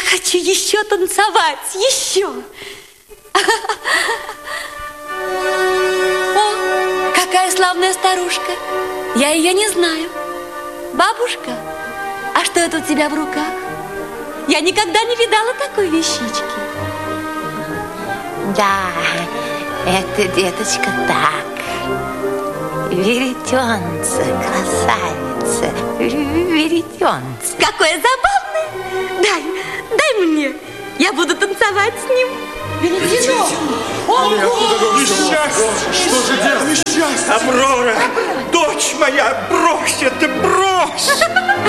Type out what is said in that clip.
хочу еще танцевать, еще. О, какая славная старушка. Я ее не знаю. Бабушка, а что это у тебя в руках? Я никогда не видала такой вещички. Да, это, деточка, так. Веретенце, красавица, веретенце. Какое забавное. Дай мне. Я буду танцевать с ним. Веретено! Несчастье! Что же делать? Несчастье! Аврора, дочь моя, брось это, брось!